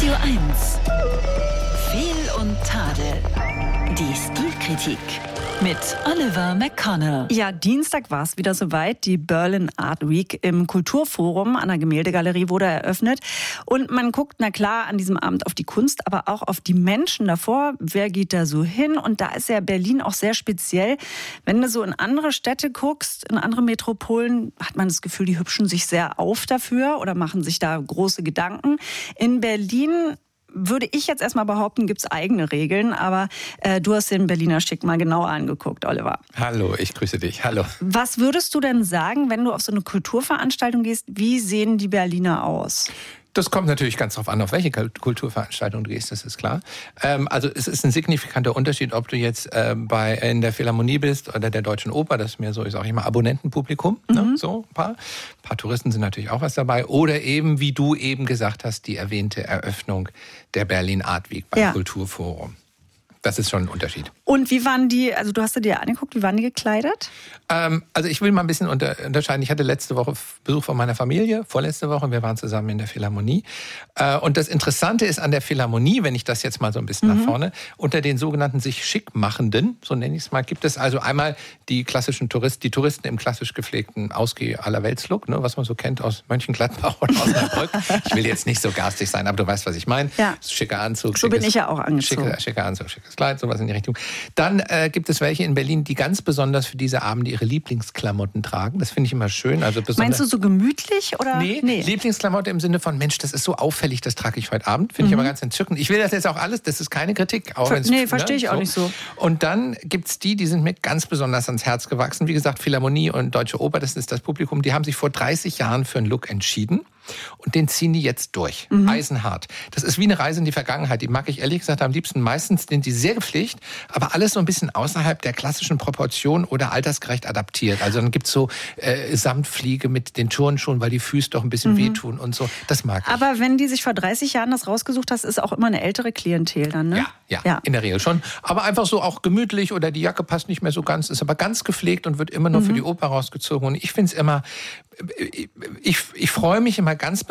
Radio 1. Fehl und Tadel. Die Stilkritik mit Oliver McConnell. Ja, Dienstag war es wieder soweit. Die Berlin Art Week im Kulturforum an der Gemäldegalerie wurde eröffnet. Und man guckt, na klar, an diesem Abend auf die Kunst, aber auch auf die Menschen davor. Wer geht da so hin? Und da ist ja Berlin auch sehr speziell. Wenn du so in andere Städte guckst, in andere Metropolen, hat man das Gefühl, die hübschen sich sehr auf dafür oder machen sich da große Gedanken. In Berlin würde ich jetzt erstmal behaupten, gibt es eigene Regeln, aber du hast den Berliner Schick mal genauer angeguckt, Oliver. Hallo, ich grüße dich. Hallo. Was würdest du denn sagen, wenn du auf so eine Kulturveranstaltung gehst, wie sehen die Berliner aus? Das kommt natürlich ganz drauf an, auf welche Kulturveranstaltung du gehst, das ist klar. Also es ist ein signifikanter Unterschied, ob du jetzt in der Philharmonie bist oder der Deutschen Oper, das ist mehr so, ich sage immer, Abonnentenpublikum, ne? So ein paar Touristen sind natürlich auch was dabei. Oder eben, wie du eben gesagt hast, die erwähnte Eröffnung der Berlin Art Week beim Kulturforum. Das ist schon ein Unterschied. Und wie waren die, also du hast dir angeguckt, wie waren die gekleidet? Also ich will mal ein bisschen unterscheiden. Ich hatte letzte Woche Besuch von meiner Familie, vorletzte Woche, wir waren zusammen in der Philharmonie. Und das Interessante ist an der Philharmonie, wenn ich das jetzt mal so ein bisschen nach vorne, unter den sogenannten sich schickmachenden, so nenne ich es mal, gibt es also einmal die klassischen Touristen im klassisch gepflegten Ausgeh-Allerwelts-Look, ne, was man so kennt aus Mönchengladbach oder Osnabrück. Ich will jetzt nicht so garstig sein, aber du weißt, was ich meine. Ja. Schicker Anzug. So bin ich ja auch angezogen. Schicker Anzug, schickes Kleid, sowas in die Richtung. Dann gibt es welche in Berlin, die ganz besonders für diese Abende ihre Lieblingsklamotten tragen. Das finde ich immer schön. Also meinst du so gemütlich? Oder? Nee, Lieblingsklamotte im Sinne von, Mensch, das ist so auffällig, das trage ich heute Abend. Finde ich aber ganz entzückend. Ich will das jetzt auch alles, das ist keine Kritik. Verstehe ich auch nicht so. Und dann gibt es die sind mir ganz besonders ans Herz gewachsen. Wie gesagt, Philharmonie und Deutsche Oper, das ist das Publikum, die haben sich vor 30 Jahren für einen Look entschieden. Und den ziehen die jetzt durch. Eisenhart. Das ist wie eine Reise in die Vergangenheit. Die mag ich ehrlich gesagt am liebsten. Meistens sind die sehr gepflegt, aber alles so ein bisschen außerhalb der klassischen Proportion oder altersgerecht adaptiert. Also dann gibt's so Samtfliege mit den Turnschuhen, weil die Füße doch ein bisschen wehtun und so. Das mag ich. Aber wenn die sich vor 30 Jahren das rausgesucht hast, ist auch immer eine ältere Klientel dann, ne? Ja, in der Regel schon. Aber einfach so auch gemütlich oder die Jacke passt nicht mehr so ganz, ist aber ganz gepflegt und wird immer nur für die Oper rausgezogen. Und ich finde es immer, ich freue mich immer ganz besonders,